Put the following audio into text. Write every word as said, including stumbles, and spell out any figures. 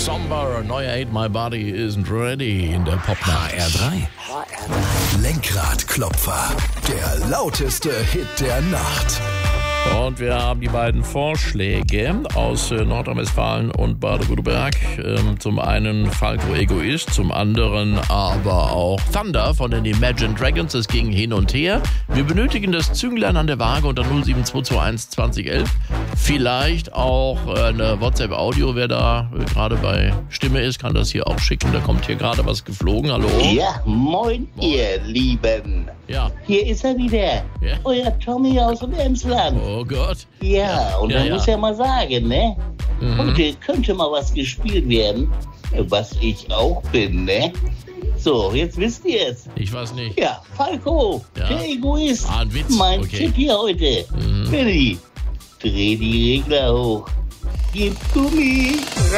Somber, neuer Ain't My Body Isn't Ready in der Popnacht. H R drei. Lenkradklopfer. Der lauteste Hit der Nacht. Und wir haben die beiden Vorschläge aus äh, Nordrhein-Westfalen und Baden-Württemberg. Ähm, zum einen Falco Egoist, zum anderen aber auch Thunder von den Imagine Dragons. Es ging hin und her. Wir benötigen das Zünglein an der Waage unter null sieben zwei zwei eins zwanzig elf. Vielleicht auch äh, eine WhatsApp-Audio. Wer da äh, gerade bei Stimme ist, kann das hier auch schicken. Da kommt hier gerade was geflogen. Hallo? Ja, moin, moin. Ihr Lieben. Ja. Hier ist er wieder. Ja. Euer Tommy aus dem Emsland. Oh Gott. Ja, Ja, und ja, man ja. muss ja mal sagen, ne? Mhm. Heute könnte mal was gespielt werden, was ich auch bin, ne? So, jetzt wisst ihr es. Ich weiß nicht. Ja, Falco, Ja. der Egoist. Ah, ein Witz. Mein Okay. Tipp hier heute. Mhm. Billy, dreh die Regler hoch. Gib Gummi.